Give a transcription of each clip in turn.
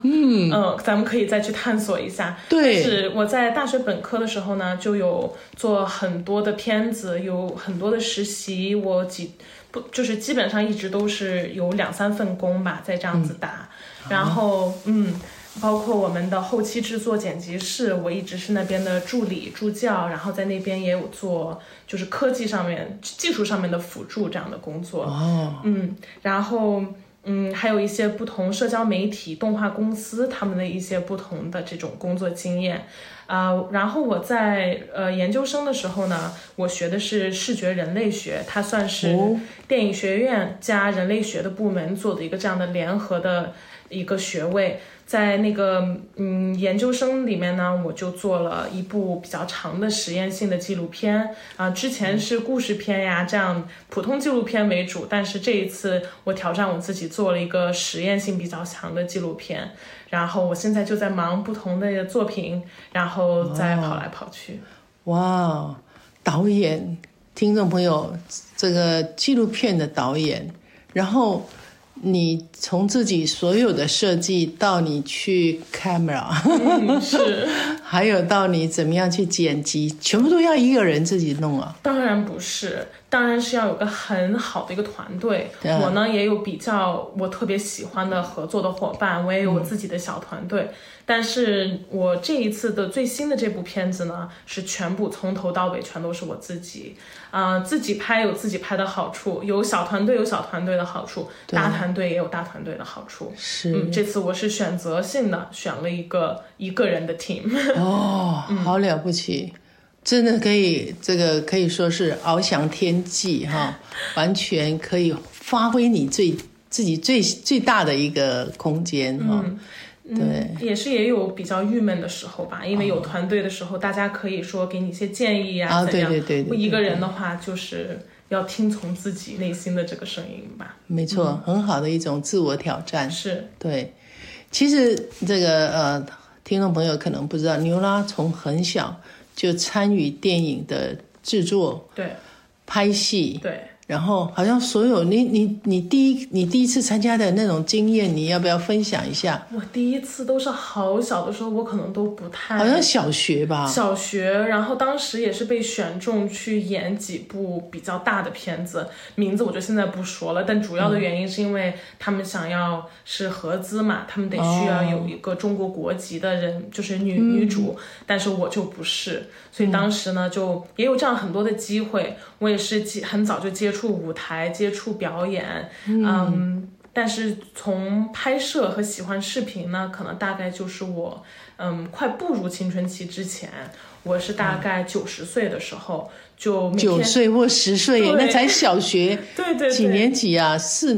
咱们可以再去探索一下。 对， 是我在大学本科的时候呢，就有做很多的片子，有很多的实习，就是基本上一直都是有2-3份工吧，在这样子打。然后包括我们的后期制作剪辑室，我一直是那边的助理助教，然后在那边也有做就是科技上面技术上面的辅助这样的工作。然后还有一些不同社交媒体动画公司他们的一些不同的这种工作经验。然后我在研究生的时候呢，我学的是视觉人类学，它算是电影学院加人类学的部门做的一个这样的联合的一个学位。在那个研究生里面呢，我就做了一部比较长的实验性的纪录片之前是故事片呀，这样普通纪录片为主，但是这一次我挑战我自己做了一个实验性比较强的纪录片，然后我现在就在忙不同的作品，然后再跑来跑去。 哇，导演，听众朋友，这个纪录片的导演，然后你从自己所有的设计到你去 camera， 是， 还有到你怎么样去剪辑，全部都要一个人自己弄啊？ 当然不是，当然是要有个很好的一个团队。我呢也有比较我特别喜欢的合作的伙伴，我也有我自己的小团队。但是我这一次的最新的这部片子呢，是全部从头到尾全都是我自己。自己拍有自己拍的好处，有小团队有小团队的好处，大团队也有大团队的好处。 是， 这次我是选择性的选了一个人的 team。 好了不起，真的可以，这个可以说是翱翔天际哈，完全可以发挥你自己最大的一个空间哈。对， 也有比较郁闷的时候吧，因为有团队的时候，大家可以说给你一些建议啊，怎样？ 对。 我一个人的话，就是要听从自己内心的这个声音吧。 没错，很好的一种自我挑战。 是， 对。其实这个听众朋友可能不知道，牛拉从很小就参与电影的制作， 对， 拍戏， 对。 然后好像所有你第一次参加的那种经验，你要不要分享一下？ 我第一次都是好小的时候，我可能都不太， 好像小学吧。 小学，然后当时也是被选中去演几部比较大的片子，名字我就现在不说了，但主要的原因是因为他们想要是合资嘛，他们得需要有一个中国国籍的人，就是女主，但是我就不是，所以当时呢就也有这样很多的机会，我也是很早就接触舞台，接触表演，但是从拍摄和喜欢视频呢，可能大概就是我快步入青春期之前，我是大概90岁的时候，就每天 9岁或10岁，那才小学， 对， 几年级啊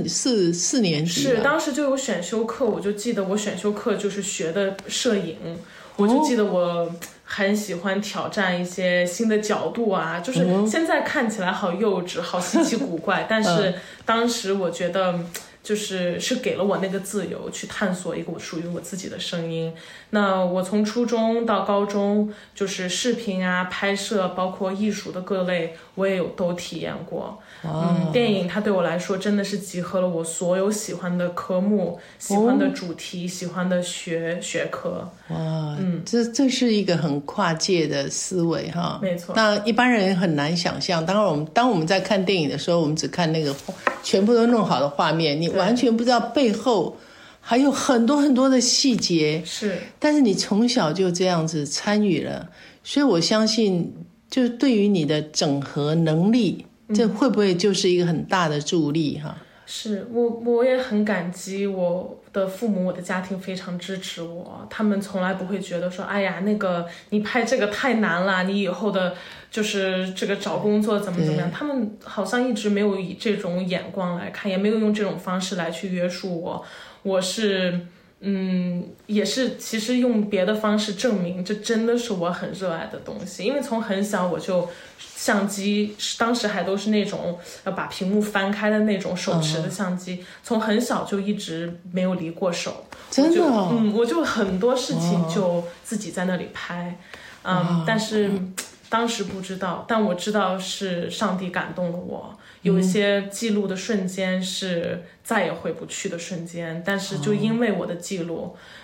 ？4年级。 是，当时就有选修课，我就记得我选修课就是学的摄影，我就记得我很喜欢挑战一些新的角度啊，就是现在看起来好幼稚，好稀奇古怪，但是当时我觉得是给了我那个自由去探索一个属于我自己的声音。那我从初中到高中，就是视频啊、拍摄，包括艺术的各类，我也都体验过。电影它对我来说真的是集合了我所有喜欢的科目、喜欢的主题、喜欢的学科。 哇，这是一个很跨界的思维哈。 没错， 那一般人很难想象。当我们在看电影的时候，我们只看那个全部都弄好的画面，你完全不知道背后还有很多很多的细节。 是， 但是你从小就这样子参与了，所以我相信，就对于你的整合能力，这会不会就是一个很大的助力哈？ 是，我也很感激我的父母，我的家庭非常支持我，他们从来不会觉得说，哎呀，那个你拍这个太难了，你以后的就是这个找工作怎么样，他们好像一直没有以这种眼光来看，也没有用这种方式来去约束我。我是也是其实用别的方式证明这真的是我很热爱的东西，因为从很小我就相机当时还都是那种要把屏幕翻开的那种手持的相机，从很小就一直没有离过手。 真的我就很多事情就自己在那里拍，但是当时不知道，但我知道是上帝感动了我，有一些记录的瞬间是再也回不去的瞬间，但是就因为我的记录，